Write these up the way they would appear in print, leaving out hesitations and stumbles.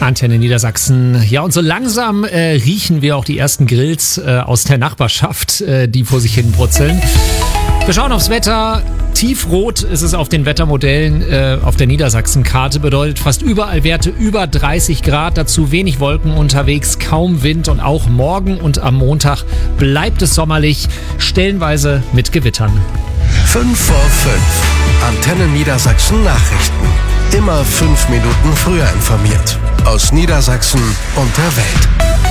Antenne Niedersachsen. Ja, und so langsam riechen wir auch die ersten Grills aus der Nachbarschaft, die vor sich hin brutzeln. Wir schauen aufs Wetter. Tiefrot ist es auf den Wettermodellen auf der Niedersachsen-Karte. Bedeutet fast überall Werte über 30 Grad. Dazu wenig Wolken unterwegs, kaum Wind. Und auch morgen und am Montag bleibt es sommerlich, stellenweise mit Gewittern. 5 vor 5. Antenne Niedersachsen Nachrichten. Immer 5 Minuten früher informiert. Aus Niedersachsen und der Welt.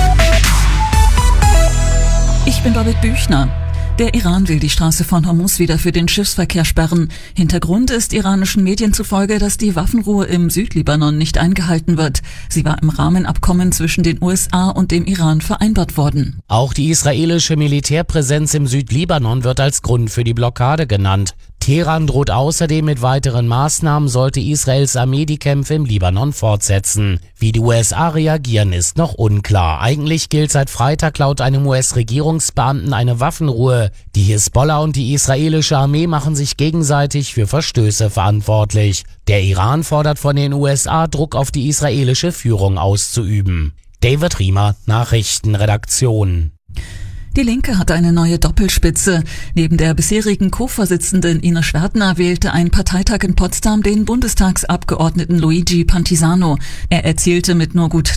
Ich bin Babette Büchner. Der Iran will die Straße von Hormuz wieder für den Schiffsverkehr sperren. Hintergrund ist iranischen Medien zufolge, dass die Waffenruhe im Südlibanon nicht eingehalten wird. Sie war im Rahmenabkommen zwischen den USA und dem Iran vereinbart worden. Auch die israelische Militärpräsenz im Südlibanon wird als Grund für die Blockade genannt. Teheran droht außerdem mit weiteren Maßnahmen, sollte Israels Armee die Kämpfe im Libanon fortsetzen. Wie die USA reagieren, ist noch unklar. Eigentlich gilt seit Freitag laut einem US-Regierungsbeamten eine Waffenruhe. Die Hisbollah und die israelische Armee machen sich gegenseitig für Verstöße verantwortlich. Der Iran fordert von den USA, Druck auf die israelische Führung auszuüben. David Riemer, Nachrichtenredaktion. Die Linke hat eine neue Doppelspitze. Neben der bisherigen Co-Vorsitzenden Ina Schwertner wählte ein Parteitag in Potsdam den Bundestagsabgeordneten Luigi Pantisano. Er erzielte mit nur gut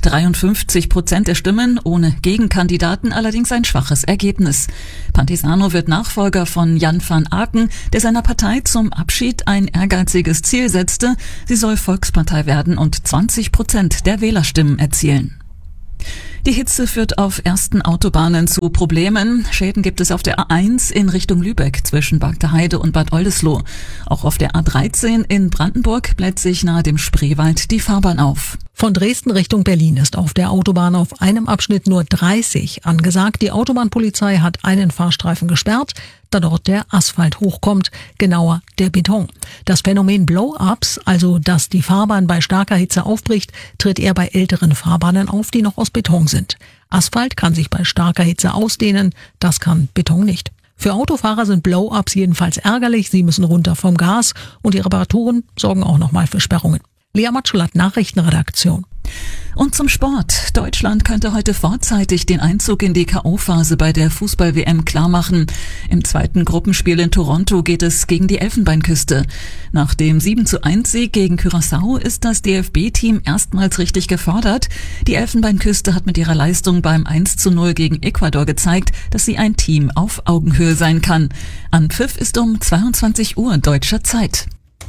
53% der Stimmen, ohne Gegenkandidaten allerdings ein schwaches Ergebnis. Pantisano wird Nachfolger von Jan van Aken, der seiner Partei zum Abschied ein ehrgeiziges Ziel setzte. Sie soll Volkspartei werden und 20% der Wählerstimmen erzielen. Die Hitze führt auf ersten Autobahnen zu Problemen. Schäden gibt es auf der A1 in Richtung Lübeck zwischen Bagdeheide und Bad Oldesloe. Auch auf der A13 in Brandenburg bläht sich nahe dem Spreewald die Fahrbahn auf. Von Dresden Richtung Berlin ist auf der Autobahn auf einem Abschnitt nur 30 angesagt. Die Autobahnpolizei hat einen Fahrstreifen gesperrt, da dort der Asphalt hochkommt, genauer der Beton. Das Phänomen Blow-ups, also dass die Fahrbahn bei starker Hitze aufbricht, tritt eher bei älteren Fahrbahnen auf, die noch aus Beton sind. Asphalt kann sich bei starker Hitze ausdehnen, das kann Beton nicht. Für Autofahrer sind Blow-ups jedenfalls ärgerlich, sie müssen runter vom Gas und die Reparaturen sorgen auch nochmal für Sperrungen. Lea Matschulat, Nachrichtenredaktion. Und zum Sport. Deutschland könnte heute vorzeitig den Einzug in die K.O.-Phase bei der Fußball-WM klarmachen. Im zweiten Gruppenspiel in Toronto geht es gegen die Elfenbeinküste. Nach dem 7:1-Sieg gegen Curaçao ist das DFB-Team erstmals richtig gefordert. Die Elfenbeinküste hat mit ihrer Leistung beim 1:0 gegen Ecuador gezeigt, dass sie ein Team auf Augenhöhe sein kann. Anpfiff ist um 22 Uhr deutscher Zeit.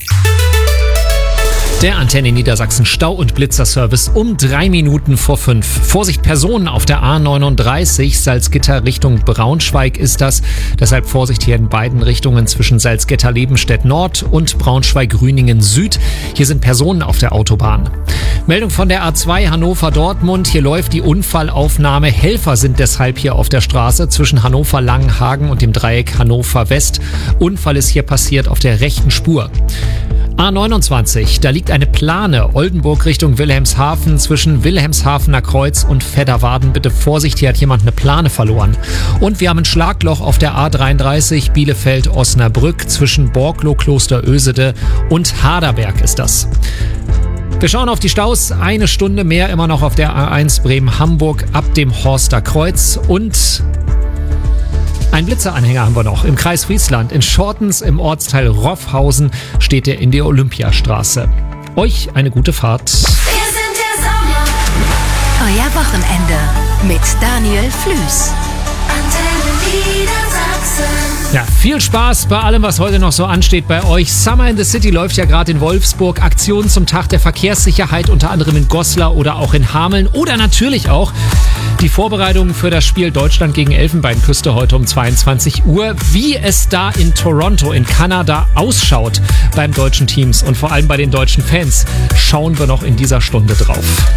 Der Antenne Niedersachsen Stau- und Blitzerservice um 3 Minuten vor 5. Vorsicht, Personen auf der A39 Salzgitter Richtung Braunschweig ist das. Deshalb Vorsicht hier in beiden Richtungen zwischen Salzgitter-Lebenstedt Nord und Braunschweig-Grüningen Süd. Hier sind Personen auf der Autobahn. Meldung von der A2 Hannover-Dortmund. Hier läuft die Unfallaufnahme. Helfer sind deshalb hier auf der Straße zwischen Hannover-Langenhagen und dem Dreieck Hannover-West. Unfall ist hier passiert auf der rechten Spur. A29, da liegt eine Plane, Oldenburg Richtung Wilhelmshaven, zwischen Wilhelmshavener Kreuz und Vedderwarden. Bitte Vorsicht, hier hat jemand eine Plane verloren. Und wir haben ein Schlagloch auf der A33, Bielefeld-Osnabrück, zwischen Borglow, Kloster Ösede und Haderberg ist das. Wir schauen auf die Staus, 1 Stunde mehr immer noch auf der A1 Bremen-Hamburg ab dem Horster Kreuz und ein Blitzeranhänger haben wir noch. Im Kreis Friesland, in Schortens im Ortsteil Roffhausen steht er in der Olympiastraße. Euch eine gute Fahrt. Wir sind der Sommer. Euer Wochenende mit Daniel Flüß. Antenne Niedersachsen. Ja, viel Spaß bei allem, was heute noch so ansteht bei euch. Summer in the City läuft ja gerade in Wolfsburg. Aktionen zum Tag der Verkehrssicherheit, unter anderem in Goslar oder auch in Hameln. Oder natürlich auch die Vorbereitungen für das Spiel Deutschland gegen Elfenbeinküste heute um 22 Uhr. Wie es da in Toronto in Kanada ausschaut beim deutschen Teams und vor allem bei den deutschen Fans, schauen wir noch in dieser Stunde drauf.